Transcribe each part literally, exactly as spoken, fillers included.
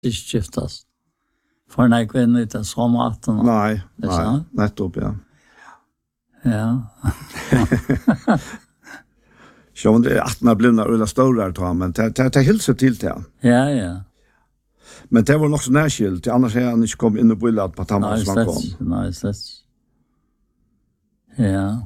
ikke skiftas. For när kvinnor inte så maten. Nej, nej, nettopp, ja. Ja. Så det är att man blir några stora ta men det det det hilser till det. Ja, ja. Men det var nog så närskilt, annars är han inte kom in och bullat på tamma som han kom. Nej, det. Ja.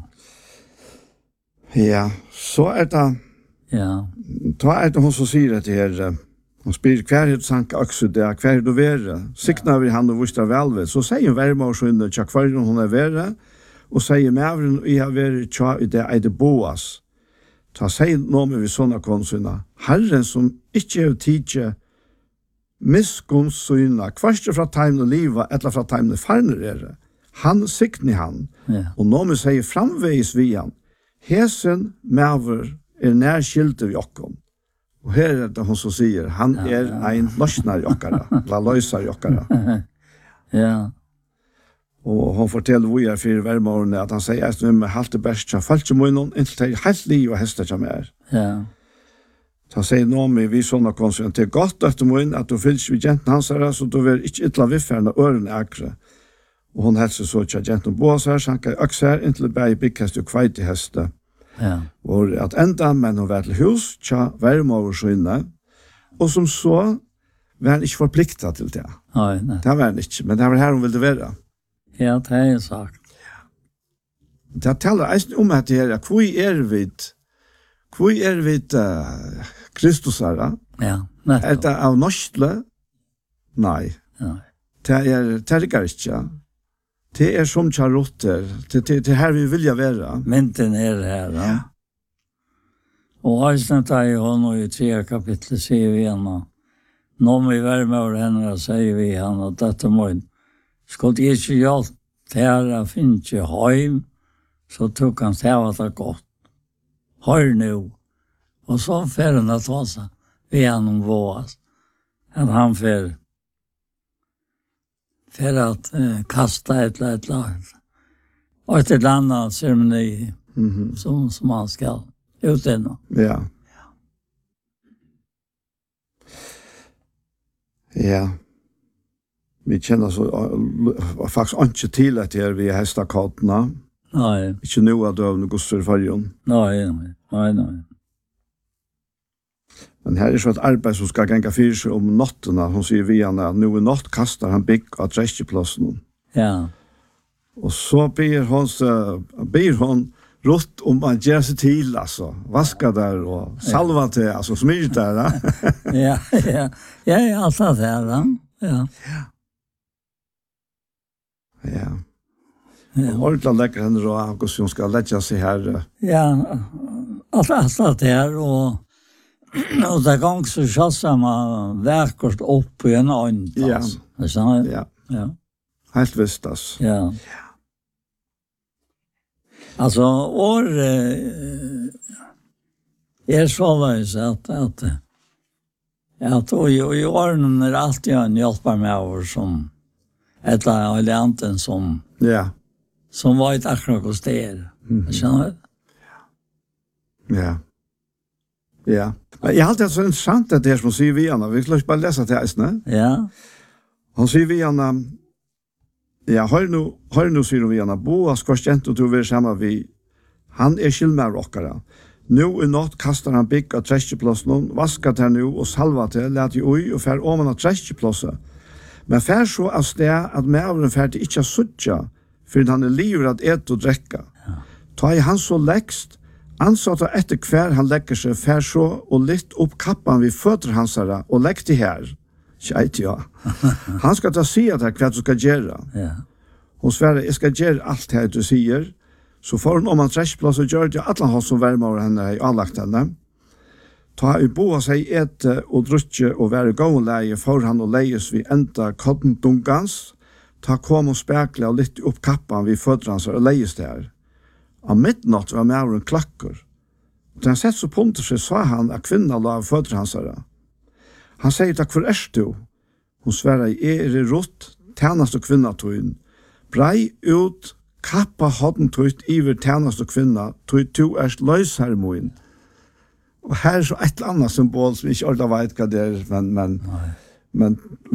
Ja, så är det. Ja. Då är det hon som säger det här. Hon spyr kvar sanka också där, kvar då vara. Siknar vi han och visste väl så säger värma och så in och kvar hon är vara och säger mävren i har varit tja i det är det boas. Ta sig nomen vi såna konsuna. Herren som inte är tidje miskunnssyna kvarste fra time og liva eller fra time og farnerere. Han sikni han. Ja. Og nomen sier framveis vi han. Hesen mäver er nærskilte vi okkom. Og her er det hon som sier, han er ja, ja. Ein løsnar jokkara, la løysar jokkara. Ja. Og hon forteller hvor jeg fyrir vermårene at han sier at vi med halte best til falskjemunnen inntil til helt liv og hester som er. Ja. Han sier nå med vi sånne konsulent til godt etter munnen at du fylls vi jenten hans her, så du vil ikke ytla vifferne ørene akre. Og hon helser så til jenten bås her, så han kan økse her inntil bæg byggest og kveit i heste. Ja. Og at enda menn hun var til hus, tja vermårene, og som så var han ikke forpliktet til det. Nei, nei. Det var han ikke, men det var her hun ville være. Ja, det er sagt. Det taler eisen om at det her, hvor er vi, hvor er vi uh, Kristus her? Ja, nettopp. Er det av norstle? Nei. Nei. Det er, det er ikke. Det er som kjarotter. Det, det, det er her vi vilja være. Mynten er her, ja. Ja. Og eisen tar i hånd og i tre kapitlet sier vi henne. Nå må vi være med over henne, sier vi henne, og dette må skulle ikke gjøre til å finne ikke heim, så tok han til at det godt. Hør nå. Og så fer han at han sa, vi er noen vås, at han fer, fer at eh, kasta et eller et lag. Og et eller annet ceremoni mm-hmm. som, som han skal ut innom. Ja. Ja. Vi känner så uh, faktiskt inte till att det är vi hästa kattna. Nej. Inte nu att du något för färjan. Nej, nej. Nej, nej. Men här är så ett arbete som ska gänga för sig om natterna. Hon säger vi han att nu i natt kastar han bygg av träskeplatsen. Ja. Och så ber hon så ber hon rått om att göra sig till alltså. Vaska där och salva till alltså smyr där. Ja, ja. Ja, ja, allt det där. Ja. Ja. Ja. Ja. Ordentlig lekker henne då, August, hun skal lägga sig här. Ja, allt, allt det här och, och det gång så chassar man verkast upp i en ånd. Ja. Alltså. Ja. Ja. Helt visst alltså. Ja. Ja. Alltså, år eh, är så vis att, att, att och, och i åren är alltid en hjälpar med oss som ett allianten som ja som var ett akkurat där. Mm. Känner du? Ja. Ja. Men jag har alltid så intressant att det är som säger vi Anna. Vi ska bara läsa det här, ne? Ja. Han säger vi Anna. Ja, hör nu, hör nu säger vi Anna. Boas kostjent och du vill samma vi. Han är skillnad rockare. Nu i natt kastar han bygg av träskeplatsen, vaskat här nu och salvat det, lät i oj och fär om han har träskeplatsen. Men fær så av sted at mævren fær til ikke suttja, for han er livet at et og drekka. Ja. Ta i han så lekst, ansatt av etter hver han lekker seg, fær så og litt opp kappan vi føtter hans herre, og legg til her. Kjeit, ja. Han skal ta si at hva du skal gjøre. Ja. Hon sverre, jeg skal gjøre alt det du sier, så får hun om han træsplass og gjør det, alle har som vermer over henne i anlagt henne. Ta i boa seg ete og drutje og være gåenleie for han og leies vi enda koddendungans. Ta kom og spekle og litt opp kappan vi fødrans og leies der. Av midnatt var med en klakker. Da han sett så punter seg, sa han at kvinna la av fødransare. Han sier, takk for erst du. Hun sverre, jeg er i rått, tjenest og kvinnatøyen. Brei ut, kappa hodden tøyt iver tjenest og kvinna, tøyt to erst løyshermoen. Og her er så et eller annet symbol som jeg ikke ordentlig vet hva det er, men, men, men